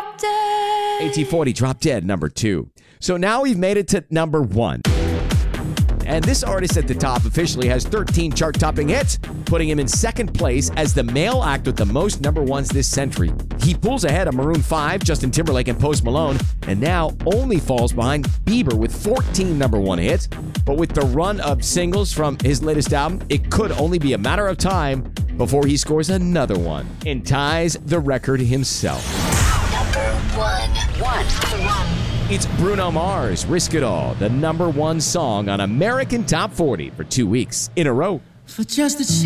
Drop Dead. AT40, Drop Dead, number 2. So now we've made it to number 1. And this artist at the top officially has 13 chart-topping hits, putting him in second place as the male act with the most number ones this century. He pulls ahead of Maroon 5, Justin Timberlake, and Post Malone, and now only falls behind Bieber with 14 number 1 hits. But with the run of singles from his latest album, it could only be a matter of time before he scores another one and ties the record himself. Number 1. It's Bruno Mars, Risk It All, the number 1 song on American Top 40 for 2 weeks in a row. For just a chance.